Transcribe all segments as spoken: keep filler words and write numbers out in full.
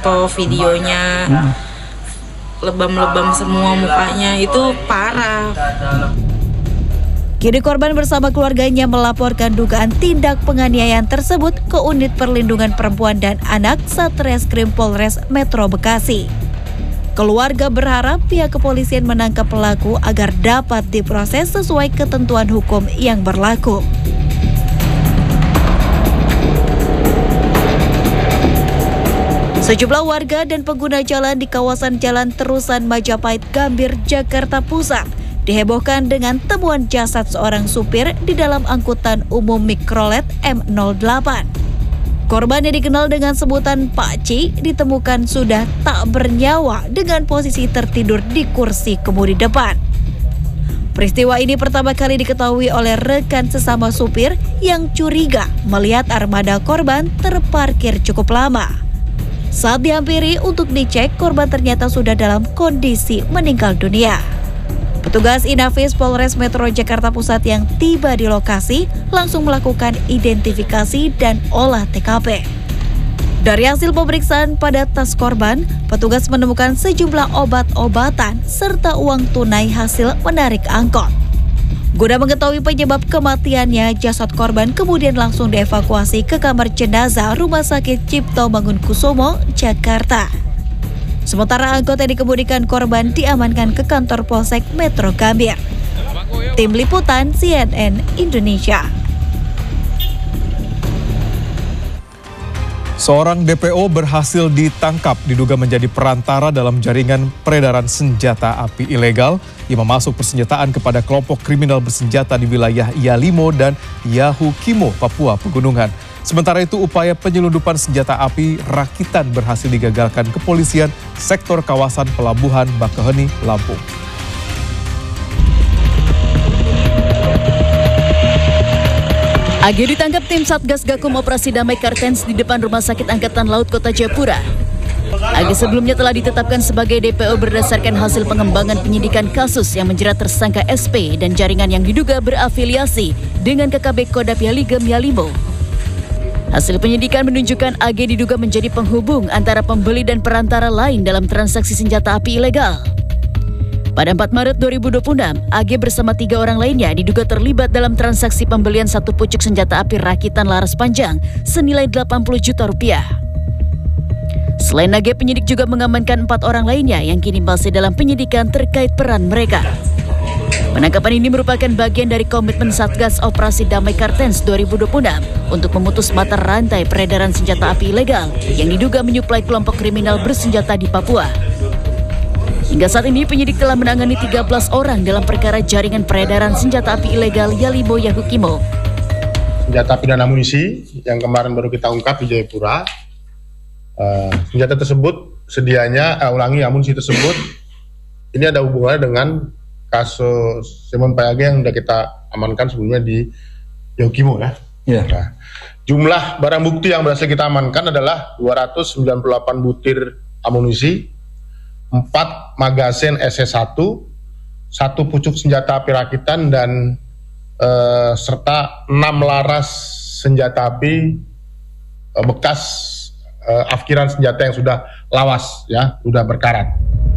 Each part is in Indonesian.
foto videonya, lebam-lebam semua mukanya, itu parah. Kini korban bersama keluarganya melaporkan dugaan tindak penganiayaan tersebut ke Unit Perlindungan Perempuan dan Anak Satreskrim Polres Metro Bekasi. Keluarga berharap pihak kepolisian menangkap pelaku agar dapat diproses sesuai ketentuan hukum yang berlaku. Sejumlah warga dan pengguna jalan di kawasan Jalan Terusan Majapahit, Gambir, Jakarta Pusat dihebohkan dengan temuan jasad seorang supir di dalam angkutan umum Mikrolet M nol delapan. Korban yang dikenal dengan sebutan Pak Ci ditemukan sudah tak bernyawa dengan posisi tertidur di kursi kemudi depan. Peristiwa ini pertama kali diketahui oleh rekan sesama supir yang curiga melihat armada korban terparkir cukup lama. Saat dihampiri untuk dicek, korban ternyata sudah dalam kondisi meninggal dunia. Petugas Inafis Polres Metro Jakarta Pusat yang tiba di lokasi langsung melakukan identifikasi dan olah T K P. Dari hasil pemeriksaan pada tas korban, petugas menemukan sejumlah obat-obatan serta uang tunai hasil menarik angkot. Guna mengetahui penyebab kematiannya, jasad korban kemudian langsung dievakuasi ke kamar jenazah Rumah Sakit Cipto Mangunkusumo, Jakarta. Sementara angkot yang dikemudikan korban diamankan ke kantor Polsek Metro Gambir. Tim Liputan C N N Indonesia. Seorang D P O berhasil ditangkap diduga menjadi perantara dalam jaringan peredaran senjata api ilegal yang memasuk persenjataan kepada kelompok kriminal bersenjata di wilayah Yalimo dan Yahukimo, Papua Pegunungan. Sementara itu, upaya penyelundupan senjata api rakitan berhasil digagalkan kepolisian sektor kawasan Pelabuhan Bakauheni, Lampung. A G ditangkap tim Satgas Gakum Operasi Damai Kartens di depan Rumah Sakit Angkatan Laut Kota Jayapura. A G sebelumnya telah ditetapkan sebagai D P O berdasarkan hasil pengembangan penyidikan kasus yang menjerat tersangka S P dan jaringan yang diduga berafiliasi dengan K K B Kodam Yaligem Yalimo. Hasil penyidikan menunjukkan A G diduga menjadi penghubung antara pembeli dan perantara lain dalam transaksi senjata api ilegal. Pada empat Maret dua ribu dua puluh enam, A G bersama tiga orang lainnya diduga terlibat dalam transaksi pembelian satu pucuk senjata api rakitan laras panjang senilai delapan puluh juta rupiah. Selain A G, penyidik juga mengamankan empat orang lainnya yang kini masih dalam penyidikan terkait peran mereka. Penangkapan ini merupakan bagian dari komitmen Satgas Operasi Damai Kartens dua ribu dua puluh enam untuk memutus mata rantai peredaran senjata api ilegal yang diduga menyuplai kelompok kriminal bersenjata di Papua. Hingga saat ini penyidik telah menangani tiga belas orang dalam perkara jaringan peredaran senjata api ilegal Yalimo Yahukimo. Senjata api dan amunisi yang kemarin baru kita ungkap di Jayapura. Uh, senjata tersebut sedianya, uh, ulangi amunisi tersebut, ini ada hubungannya dengan kasus Simon P A G yang sudah kita amankan sebelumnya di Yahukimo ya. Yeah. Nah, jumlah barang bukti yang berhasil kita amankan adalah dua ratus sembilan puluh delapan butir amunisi, empat magazen S S satu, satu pucuk senjata api rakitan dan eh, serta enam laras senjata api eh, bekas eh, afkiran senjata yang sudah lawas ya, sudah berkarat.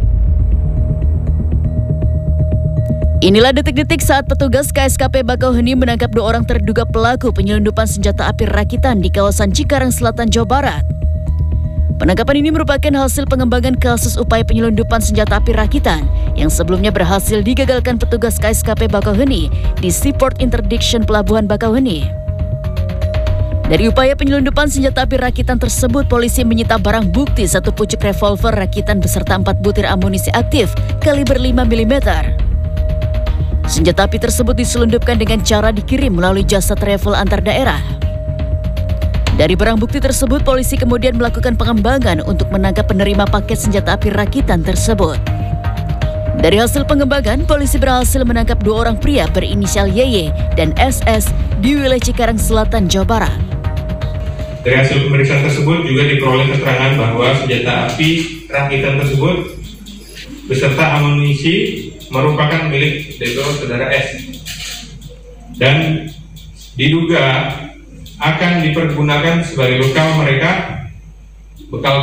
Inilah detik-detik saat petugas K S K P Bakauheni menangkap dua orang terduga pelaku penyelundupan senjata api rakitan di kawasan Cikarang Selatan, Jawa Barat. Penangkapan ini merupakan hasil pengembangan kasus upaya penyelundupan senjata api rakitan yang sebelumnya berhasil digagalkan petugas K S K P Bakauheni di Seaport Interdiction Pelabuhan Bakauheni. Dari upaya penyelundupan senjata api rakitan tersebut, polisi menyita barang bukti satu pucuk revolver rakitan beserta empat butir amunisi aktif kaliber lima milimeter. Senjata api tersebut diselundupkan dengan cara dikirim melalui jasa travel antar daerah. Dari barang bukti tersebut, polisi kemudian melakukan pengembangan untuk menangkap penerima paket senjata api rakitan tersebut. Dari hasil pengembangan, polisi berhasil menangkap dua orang pria berinisial Y Y dan S S di wilayah Cikarang Selatan, Jawa Barat. Dari hasil pemeriksaan tersebut juga diperoleh keterangan bahwa senjata api rakitan tersebut beserta amunisi merupakan milik D P O saudara S dan diduga akan dipergunakan sebagai bekal mereka bekal